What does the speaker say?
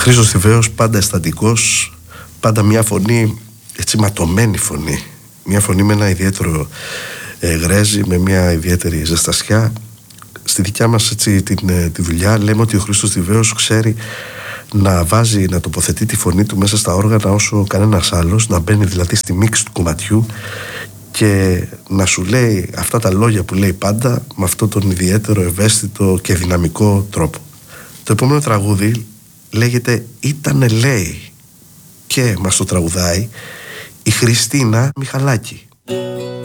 Χρήστος Θηβαίος, πάντα αισθαντικός, πάντα μια φωνή, έτσι ματωμένη φωνή. Μια φωνή με ένα ιδιαίτερο γρέζι, με μια ιδιαίτερη ζεστασιά. Στη δικιά μας έτσι, τη δουλειά λέμε ότι ο Χρήστος Θηβαίος ξέρει να βάζει, να τοποθετεί τη φωνή του μέσα στα όργανα όσο κανένας άλλος, να μπαίνει δηλαδή στη μίξη του κομματιού και να σου λέει αυτά τα λόγια που λέει πάντα με αυτόν τον ιδιαίτερο, ευαίσθητο και δυναμικό τρόπο. Το επόμενο τραγούδι λέγεται «Ήτανε λέει» και μας το τραγουδάει η Χριστίνα Μιχαλάκη.